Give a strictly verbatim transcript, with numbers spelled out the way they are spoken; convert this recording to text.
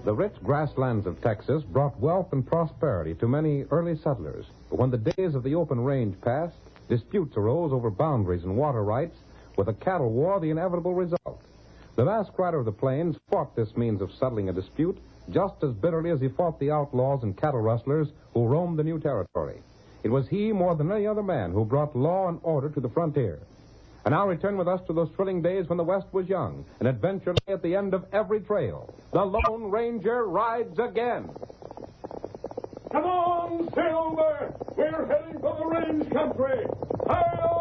The rich grasslands of Texas brought wealth and prosperity to many early settlers. But when the days of the open range passed, disputes arose over boundaries and water rights, with a cattle war the inevitable result. The masked rider of the plains fought this means of settling a dispute just as bitterly as he fought the outlaws and cattle rustlers who roamed the new territory. It was he, more than any other man, who brought law and order to the frontier. And now return with us to those thrilling days when the West was young, and adventure lay at the end of every trail. The Lone Ranger rides again. Come on, Silver! We're heading for the range country! Hi-yo!